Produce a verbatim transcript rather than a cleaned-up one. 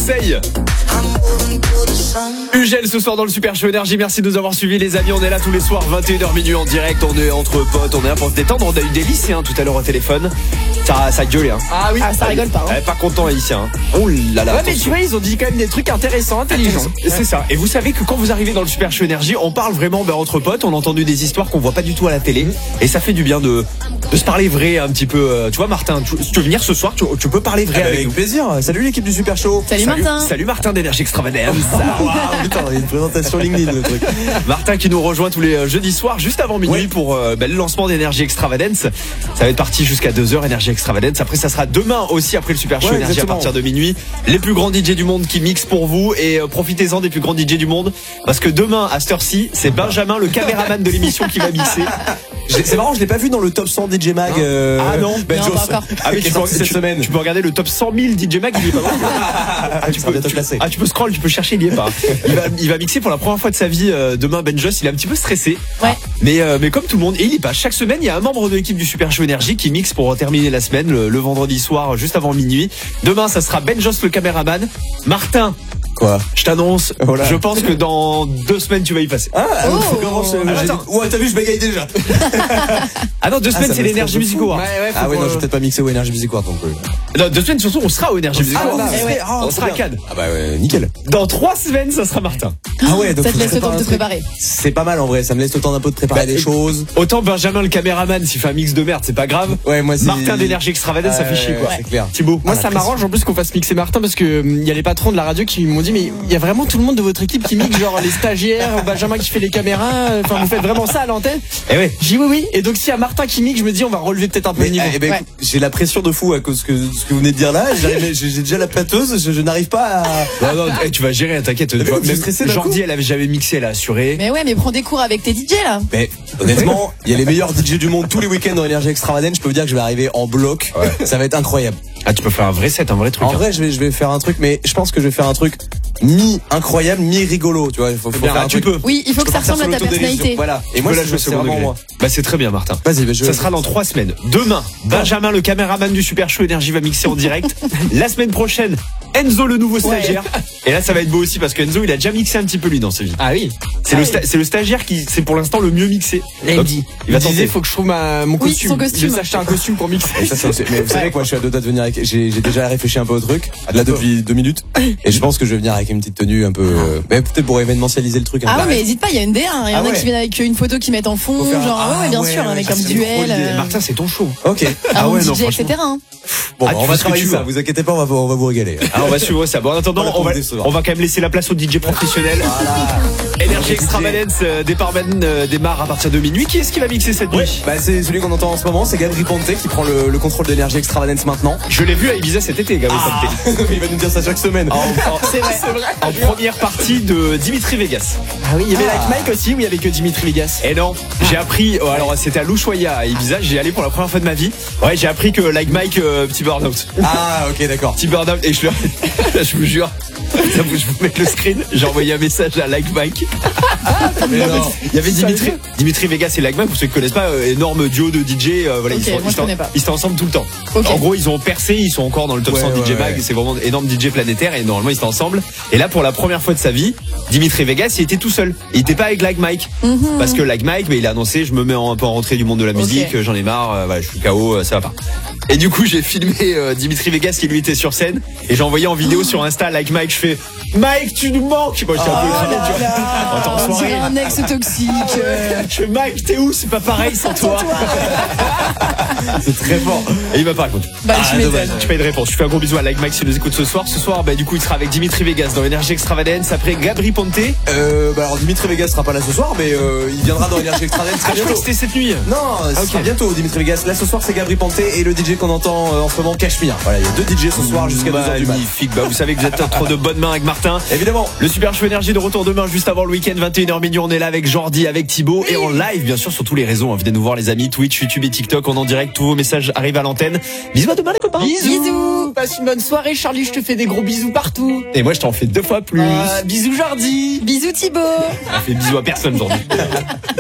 Marseille. Ugel ce soir dans le Super Show Énergie. Merci de nous avoir suivis les amis. On est là tous les soirs vingt et une heures minuit en direct. On est entre potes, on est là pour se détendre. On a eu des lycéens tout à l'heure au téléphone. Ça, ça gueulait hein. Ah oui, ah, ça rigole pas hein. Ouais, pas content les lycéens. Oh là là. Ouais mais tu vois ils ont dit quand même des trucs intéressants, intelligents. C'est ça. Et vous savez que quand vous arrivez dans le Super Show Énergie, on parle vraiment ben, entre potes. On a entendu des histoires qu'on voit pas du tout à la télé. Et ça fait du bien de, de se parler vrai un petit peu. Tu vois Martin, tu, si tu veux venir ce soir, tu, tu peux parler vrai ah bah avec, avec nous. plaisir. Salut l'équipe du Super Show. Salut, salut Martin. Salut Martin d'Énergie Extravagance. Wow, putain, il y a une présentation LinkedIn le truc. Martin qui nous rejoint tous les jeudis soirs juste avant minuit oui. pour euh, ben, le lancement d'Énergie Extravagance. Ça va être parti jusqu'à deux heures Énergie Extravagance. Après ça sera demain aussi après le Super Show ouais, Énergie à partir de minuit. Les plus grands D J du monde qui mixent pour vous et euh, profitez-en des plus grands D J du monde parce que demain à cette heure-ci, c'est Benjamin le caméraman de l'émission qui va mixer. C'est marrant, je l'ai pas vu dans le top cent D J Mag. Euh... Ah non, Ben non pas encore. Ah mais tu, peux, cette tu, semaine. tu peux regarder le top cent mille D J Mag, il est pas loin. Ah, tu, peux, tu, ah, tu peux scroll, tu peux chercher, il y est pas. Il va, il va mixer pour la première fois de sa vie euh, demain. Ben Joss, il est un petit peu stressé. Ouais. Mais euh, mais comme tout le monde, et il y passe. Chaque semaine, il y a un membre de l'équipe du Super Show Énergie qui mixe pour terminer la semaine le, le vendredi soir, juste avant minuit. Demain, ça sera Ben Joss le caméraman. Martin. Quoi? Je t'annonce, oh je pense que dans deux semaines tu vas y passer. Ah, oh. comment je... ah attends. Ouais, t'as vu, je bégaye déjà. Ah non, deux semaines ah, c'est l'Énergie Music Award. Ouais, ouais, ah ouais, non, je vais peut-être pas mixer au Énergie Music Award non plus. Non, deux semaines surtout, on sera au Énergie Music Award. Ah, on, ouais, on sera à Cannes. Ah bah ouais, nickel. Dans trois semaines, ça sera Martin. Ah ouais, donc ça te laisse le temps de te préparer. C'est pas mal en vrai, ça me laisse le temps d'un peu de préparer bah, des choses. Autant Benjamin le caméraman, s'il fait un mix de merde, c'est pas grave. Ouais, moi c'est... Martin d'Énergie Extravagance, euh, ça fait chier quoi. C'est clair. Thibaut. Moi ça m'arrange en plus qu'on fasse mixer Martin parce que il y a les patrons de la radio qui m'ont dit mais il y a vraiment tout le monde de votre équipe qui mixe, genre les stagiaires, Benjamin qui fait les caméras, enfin vous faites vraiment ça à l'antenne. Eh ouais. J'ai dit oui oui. Et donc s'il y a Martin qui mixe, je me dis on va relever peut-être un peu mais, le niveau. Eh ben, ouais. J'ai la pression de fou à cause que ce que vous venez de dire là. J'ai déjà la pâteuse, je, je n'arrive pas à. Non non, hey, tu vas gérer, t'inquiète. Jordi, elle avait jamais mixé, elle a assuré. Mais ouais, mais prends des cours avec tes D J là. Mais honnêtement, il y a les meilleurs D J du monde tous les week-ends dans Énergie Extravagance. Je peux vous dire que je vais arriver en bloc. Ouais. Ça va être incroyable. Ah, tu peux faire un vrai set, un vrai truc. En hein. vrai, je vais, je vais faire un truc, mais je pense que je vais faire un truc mi incroyable, mi rigolo. Tu vois, il faut, faut bien, faire ah, un tu truc. peux. Oui, il faut que ça ressemble à ta personnalité. Voilà. Et moi, là, je veux vraiment moi. Bah, c'est très bien, Martin. Vas-y, bah, je... ça sera dans trois semaines. Demain, Benjamin, le caméraman du Super Show Énergie, va mixer en direct. La semaine prochaine, Enzo, le nouveau stagiaire. Ouais. Et là, ça va être beau aussi parce que Enzo, il a déjà mixé un petit peu lui dans sa vie. Ah oui. C'est ah le, oui. sta- c'est le stagiaire qui, c'est pour l'instant le mieux mixé. Et il dit, il va il disait, faut que je trouve ma, mon costume. Oui, son costume. Je vais s'acheter un costume pour mixer. Ça, ça, mais vous savez quoi, je suis à deux doigts de venir avec, j'ai, j'ai déjà réfléchi un peu au truc. Là, depuis deux minutes. Et je pense que je vais venir avec une petite tenue un peu, euh, mais peut-être pour événementialiser le truc. Ah ouais, mais hésite pas, il y a une D un. Il y en a qui viennent avec une photo qui mettent en fond, genre, ouais, bien sûr, avec un duel. Martin, c'est ton show. Ok. Ah ouais, non, et cetera. Bon, on va travailler ça, vous inquiétez pas, on va, on va vous régaler. Alors, on va suivre ça. Bon, en attendant, on va, on va quand même laisser la place aux D J professionnels. Voilà. Énergie Extravagance, euh, Department euh, démarre à partir de minuit. Qui est-ce qui va mixer cette nuit? Ouais. Bah, c'est celui qu'on entend en ce moment, c'est Gabri Ponte qui prend le, le contrôle d'Énergie Extravagance maintenant. Je l'ai vu à Ibiza cet été, Gabri ah. Ponte. Il va nous dire ça chaque semaine. En, en, c'est vrai, c'est vrai. En première partie de Dimitri Vegas. Ah oui, il y avait ah. Like Mike aussi, ou il y avait que Dimitri Vegas? Et non, j'ai appris, oh, alors c'était à L'Ushuaïa à Ibiza, j'ai allé pour la première fois de ma vie. Ouais, j'ai appris que Like Mike, euh, petit burn-out. Ah, ok, d'accord. Petit burn-out, et je, je vous jure, je vous mets le screen, j'ai envoyé un message à Like Mike. Il y avait Dimitri, Dimitri Vegas et Like Mike, pour ceux qui ne connaissent pas, euh, énorme duo de D J, euh, voilà, okay, ils, sont, ils, étaient, ils étaient ensemble tout le temps. Okay. En gros, ils ont percé, ils sont encore dans le top ouais, cent ouais, D J Mag, ouais. C'est vraiment énorme D J planétaire, et normalement ils étaient ensemble. Et là, pour la première fois de sa vie, Dimitri Vegas, il était tout seul. Il était pas avec Like Mike. Mm-hmm. Parce que Like Mike, mais il a annoncé, je me mets un peu en rentrée du monde de la musique, okay. J'en ai marre, euh, voilà, je suis K O, euh, ça va pas. Et du coup, j'ai filmé euh, Dimitri Vegas qui lui était sur scène, et j'ai envoyé en vidéo oh. sur Insta Like Mike, je fais Mike, tu nous manques. Moi, j'étais oh un peu écrasé, tu vois. On dirait un ex toxique. Euh... Je fais Mike, t'es où? C'est pas pareil sans toi. C'est très fort. Et il m'a pas répondu. Bah, ah, je dommage, je fais une réponse. Je fais un gros bisou à Like Mike s'il nous écoute ce soir. Ce soir, bah, du coup, il sera avec Dimitri Vegas dans Énergie Extravagance. Après Gabri Ponte. Euh, bah, alors Dimitri Vegas sera pas là ce soir, mais euh, il viendra dans Énergie Extravagance. Ah, je crois que c'était cette nuit. Non, ah, okay. sera bientôt Dimitri Vegas. Là, ce soir, c'est Gabri Ponte et le D J qu'on entend euh, en ce moment, Cachemire. Voilà, il y a deux D J ce soir jusqu'à deux heures du matin. Magnifique. Bah, vous savez que vous êtes trop de bonnes mains avec Martin. Évidemment. Le Super Show Énergie de retour demain, juste avant le week-end, vingt et une heures minuit. On est là avec Jordi, avec Thibaut et en live, bien sûr, sur tous les réseaux. Venez nous voir, les amis. Twitch, YouTube et TikTok. On est en direct. Tous vos messages arrivent à l'antenne. Bisous à demain, les copains. Bisous. Bisous. Passe une bonne soirée, Charlie. Je te fais des gros bisous partout. Et moi, je t'en fais deux fois plus. Euh, bisous, Jordi. Bisous, Thibaut. On fait bisous à personne, Jordi.